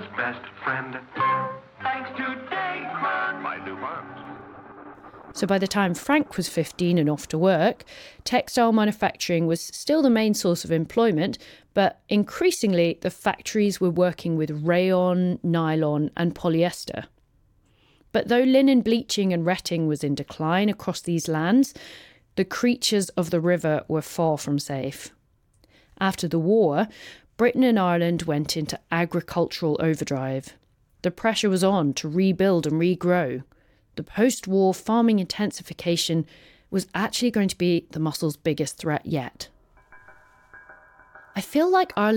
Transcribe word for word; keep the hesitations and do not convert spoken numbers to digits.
best friend. Thanks to Dacron by DuPont. So by the time Frank was fifteen and off to work, textile manufacturing was still the main source of employment, but increasingly the factories were working with rayon, nylon and polyester. But though linen bleaching and retting was in decline across these lands, the creatures of the river were far from safe. After the war, Britain and Ireland went into agricultural overdrive. The pressure was on to rebuild and regrow. The post-war farming intensification was actually going to be the muscle's biggest threat yet. I feel like Ireland